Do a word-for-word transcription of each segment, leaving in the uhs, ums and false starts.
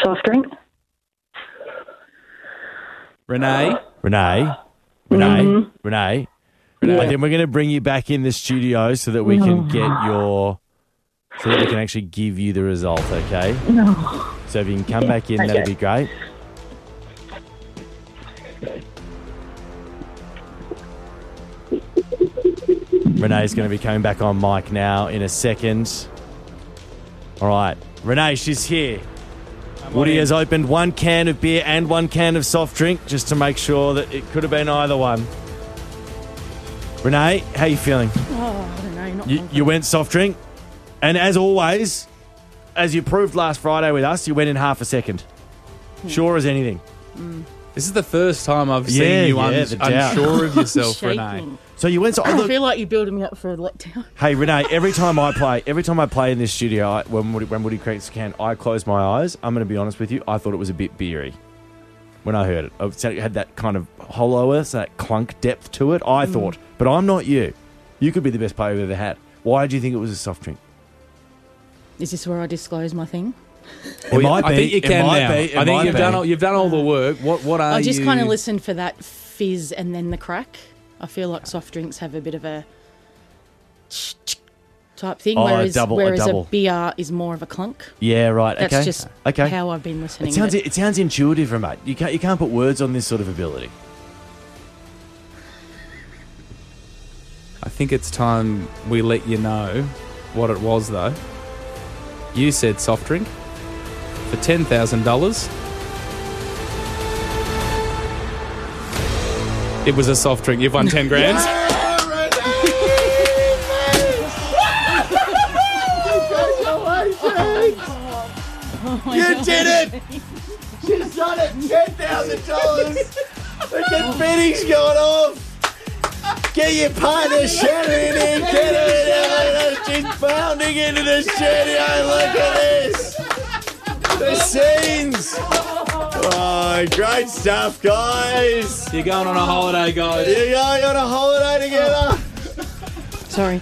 Soft drink. Renee? Renee? Renee? Mhm. Renee? Yeah. I think we're going to bring you back in the studio so that we can get your... So that we can actually give you the result, okay? No. So if you can come back in, Okay. that'd be great. Renee's going to be coming back on mic now in a second. All right. Renee, she's here. Woody has opened one can of beer and one can of soft drink just to make sure that it could have been either one. Renee, how you feeling? Oh, I don't know. Not You, you went soft drink. And as always, as you proved last Friday with us, you went in half a second. Sure as anything. This is the first time I've seen Yeah, you yeah, un- the doubt. unsure of yourself, shaking. Renee. So you went. So, I look, feel like you're building me up for a letdown. hey Renee, every time I play, every time I play in this studio, I, when Woody, when Woody cracks a can, I close my eyes. I'm going to be honest with you. I thought it was a bit beery when I heard it. It had that kind of hollowness, that clunk depth to it. I thought, but I'm not you. You could be the best player we've ever had. Why do you think it was a soft drink? Is this where I disclose my thing? It might I be. think you It can might now. be. It I think might you've be. done all, you've done all the work. What what are I just you? kind of listened for that fizz and then the crack. I feel like soft drinks have a bit of a type thing, Oh, a whereas, double- a whereas a, double. beer is more of a clunk. Yeah, right. That's okay. just okay. how I've been listening. It sounds but- it sounds intuitive, mate. You can't you can't put words on this sort of ability. I think it's time we let you know what it was, though. You said soft drink for ten thousand dollars. It was a soft drink. You've won ten grand. You did it! She's done it! ten thousand dollars! The confetti's gone off! Get your partner Shannon in here! Get her in here! She's bounding into the studio! Look at this! The scenes! Oh, great stuff, guys! You're going on a holiday, guys. You're going on a holiday together! Sorry.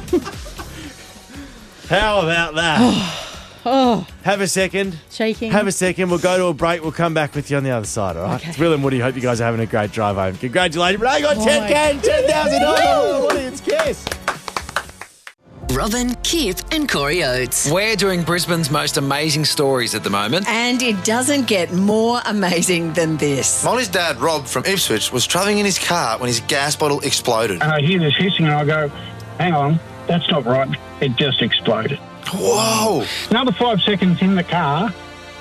How about that? Oh, Have a second. shaking. Have a second. We'll go to a break. We'll come back with you on the other side, all right? Okay. It's Will and Woody. Hope you guys are having a great drive home. Congratulations. Renee got Oh ten my- K, ten thousand dollars. Woody, it's Kiss. Robin, Kip and Corey Oates. We're doing Brisbane's most amazing stories at the moment. And it doesn't get more amazing than this. Molly's dad, Rob, from Ipswich, was travelling in his car when his gas bottle exploded. And I hear this hissing and I go, hang on, that's not right. It just exploded. Whoa! Another five seconds in the car.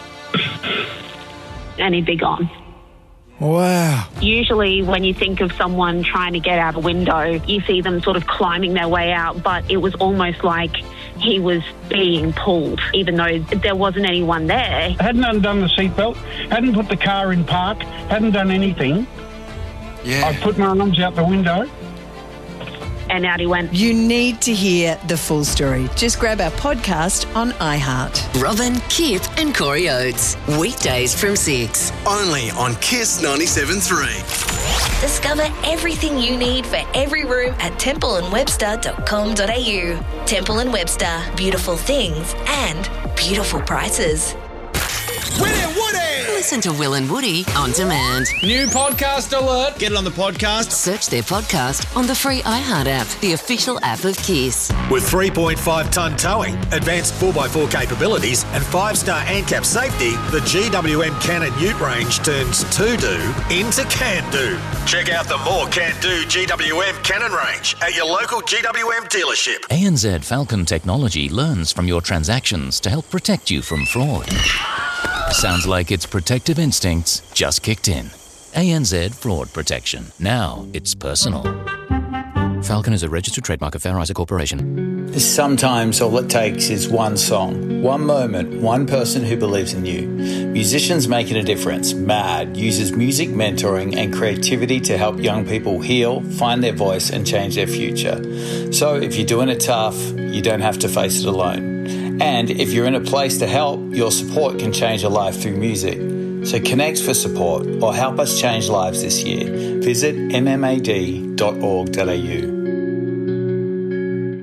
And he'd be gone. Wow. Usually when you think of someone trying to get out a window, you see them sort of climbing their way out, but it was almost like he was being pulled, even though there wasn't anyone there. Hadn't undone the seatbelt, hadn't put the car in park, hadn't done anything. Yeah. I put my arms out the window. And out he went. You need to hear the full story. Just grab our podcast on iHeart. Robin, Kip and Corey Oates. Weekdays from six. Only on Kiss ninety-seven point three. Discover everything you need for every room at temple and webster dot com dot a u. Temple and Webster. Beautiful things and beautiful prices. Willie and Woody! Listen to Will and Woody on demand. New podcast alert. Get it on the podcast. Search their podcast on the free iHeart app, the official app of Kiss. With three point five tonne towing, advanced four by four capabilities and five star ANCAP safety, the G W M Cannon Ute range turns to-do into can-do. Check out the more can-do G W M Cannon range at your local G W M dealership. A N Z Falcon Technology learns from your transactions to help protect you from fraud. Sounds like its protective instincts just kicked in. A N Z Fraud Protection. Now it's personal. Falcon is a registered trademark of Fair Isaac Corporation. Sometimes all it takes is one song, one moment, one person who believes in you. Musicians Making a Difference, MAD, uses music mentoring and creativity to help young people heal, find their voice and change their future. So if you're doing it tough, you don't have to face it alone. And if you're in a place to help, your support can change a life through music. So connect for support or help us change lives this year. Visit m m a d dot org dot a u.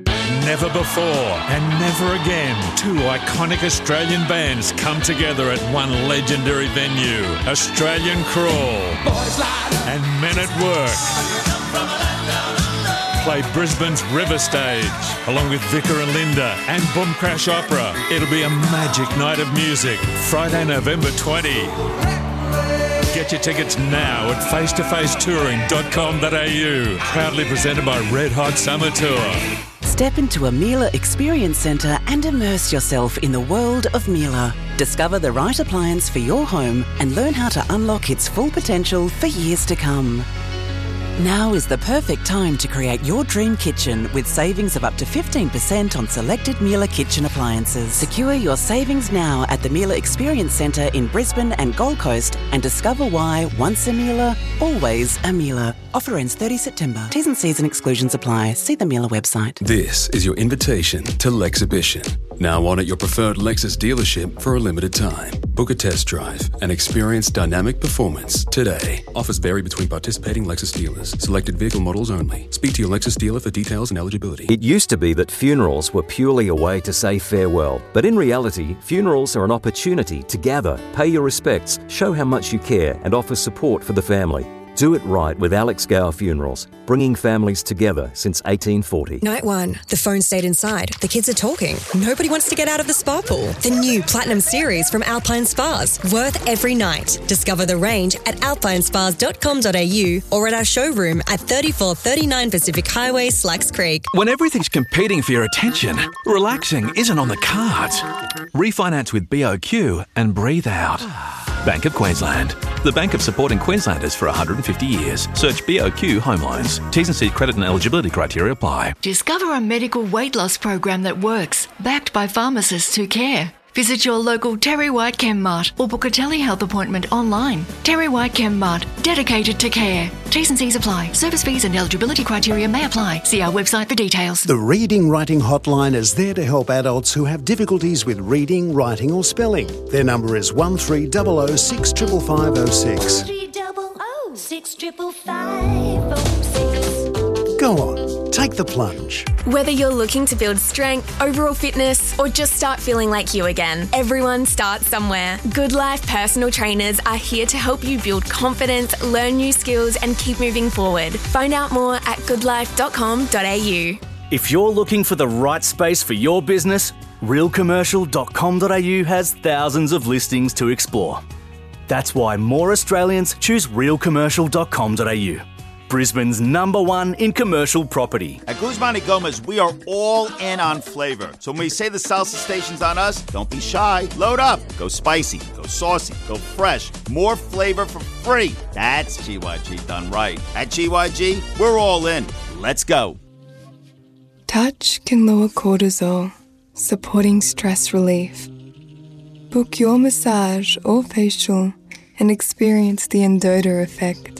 never before and never again, two iconic Australian bands come together at one legendary venue, Australian Crawl and Men at Work. Play Brisbane's River Stage, along with Vicar and Linda and Boom Crash Opera. It'll be a magic night of music, Friday, November twentieth. Get your tickets now at face to face touring dot com dot a u. Proudly presented by Red Hot Summer Tour. Step into a Miele Experience Centre and immerse yourself in the world of Miele. Discover the right appliance for your home and learn how to unlock its full potential for years to come. Now is the perfect time to create your dream kitchen with savings of up to fifteen percent on selected Miele kitchen appliances. Secure your savings now at the Miele Experience Centre in Brisbane and Gold Coast and discover why once a Miele, always a Miele. Offer ends thirtieth September. T's and C's and exclusions apply. See the Miele website. This is your invitation to Lexhibition. Now on at your preferred Lexus dealership for a limited time. Book a test drive and experience dynamic performance today. Offers vary between participating Lexus dealers. Selected vehicle models only. Speak to your Lexus dealer for details and eligibility. It used to be that funerals were purely a way to say farewell. But in reality, funerals are an opportunity to gather, pay your respects, show how much you care, and offer support for the family. Do it right with Alex Gower Funerals, bringing families together since eighteen forty. Night one. The phone stayed inside. The kids are talking. Nobody wants to get out of the spa pool. The new Platinum Series from Alpine Spas. Worth every night. Discover the range at alpine spas dot com dot a u or at our showroom at thirty-four thirty-nine Pacific Highway, Slacks Creek. When everything's competing for your attention, relaxing isn't on the cards. Refinance with B O Q and breathe out. Bank of Queensland. The bank of supporting Queenslanders for one hundred fifty years. Search B O Q Home Loans. T's and C's credit and eligibility criteria apply. Discover a medical weight loss program that works, backed by pharmacists who care. Visit your local Terry White Chemmart or book a telehealth appointment online. Terry White Chemmart, dedicated to care. T's and C's apply. Service fees and eligibility criteria may apply. See our website for details. The Reading Writing Hotline is there to help adults who have difficulties with reading, writing or spelling. Their number is one three zero zero six five five five zero six. three double oh six triple five oh six. Go on, take the plunge. Whether you're looking to build strength, overall fitness, or just start feeling like you again, everyone starts somewhere. Good Life personal trainers are here to help you build confidence, learn new skills, and keep moving forward. Find out more at good life dot com dot a u. If you're looking for the right space for your business, real commercial dot com dot a u has thousands of listings to explore. That's why more Australians choose real commercial dot com dot a u. Brisbane's number one in commercial property. At Guzman y Gomez, we are all in on flavor. So when we say the salsa station's on us, don't be shy. Load up. Go spicy, go saucy, go fresh. More flavor for free. That's G Y G done right. At G Y G, we're all in. Let's go. Touch can lower cortisol, supporting stress relief. Book your massage or facial and experience the Endota effect.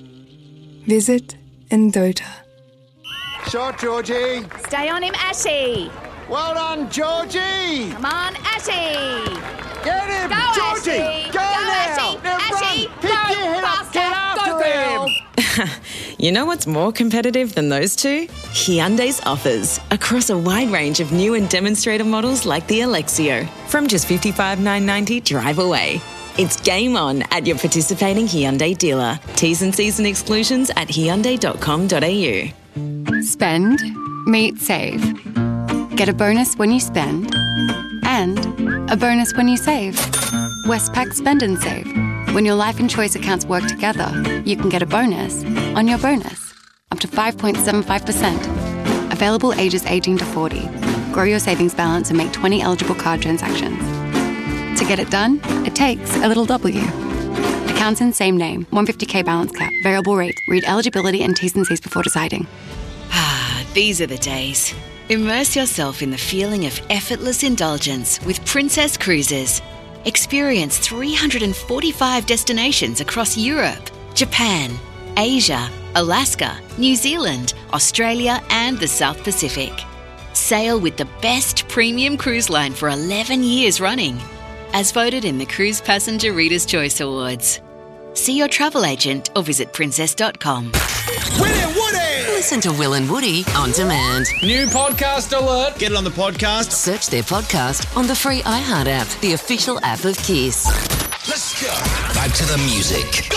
Visit Endota. Shot, Georgie. Stay on him, Ashy. Well done, Georgie. Come on, Ashy. Get him, Go, Georgie. Ashy. Go, Go, now. Ashy. Now Ashy. run. Pick Go, your head up. faster. Get after Go, girl. him. You know what's more competitive than those two? Hyundai's offers across a wide range of new and demonstrator models like the Alexio. From just fifty-five thousand nine hundred ninety dollars drive away. It's game on at your participating Hyundai dealer. T's and C's and exclusions at hyundai dot com dot a u. Spend, meet, save. Get a bonus when you spend and a bonus when you save. Westpac Spend and Save. When your life and choice accounts work together, you can get a bonus on your bonus, up to five point seven five percent. Available ages eighteen to forty. Grow your savings balance and make twenty eligible card transactions. To get it done, it takes a little W. Accounts in same name, one hundred fifty thousand balance cap, variable rate. Read eligibility and T's and C's before deciding. Ah, these are the days. Immerse yourself in the feeling of effortless indulgence with Princess Cruises. Experience three hundred forty-five destinations across Europe, Japan, Asia, Alaska, New Zealand, Australia, and the South Pacific. Sail with the best premium cruise line for eleven years running, as voted in the Cruise Passenger Reader's Choice Awards. See your travel agent or visit princess dot com. Winnie Woody! Listen to Will and Woody on demand. New podcast alert. Get it on the podcast. Search their podcast on the free iHeart app, the official app of Kiss. Let's go. Back to the music.